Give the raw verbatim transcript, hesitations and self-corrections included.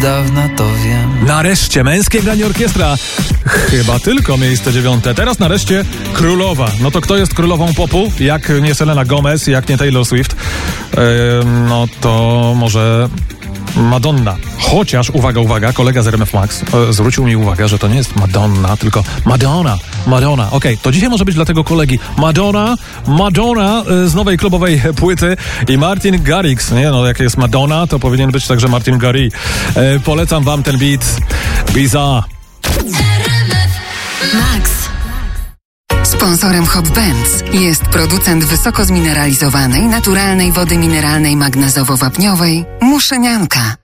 dawna to wiem. Nareszcie męskie granie orkiestra. Chyba tylko miejsce dziewiąte. Teraz nareszcie królowa. No to kto jest królową popu? Jak nie Selena Gomez, jak nie Taylor Swift? Yy, no to może Madonna. Chociaż, uwaga, uwaga, kolega z R M F Max e, zwrócił mi uwagę, że to nie jest Madonna, tylko Madonna. Madonna. Okej, okay, to dzisiaj może być dla tego kolegi Madonna, Madonna e, z nowej klubowej płyty i Martin Garrix. Nie no, jak jest Madonna, to powinien być także Martin Garrix. E, polecam wam ten beat. Bizarre. Max. Sponsorem Hop Benz jest producent wysoko zmineralizowanej, naturalnej wody mineralnej magnezowo-wapniowej Muszynianka.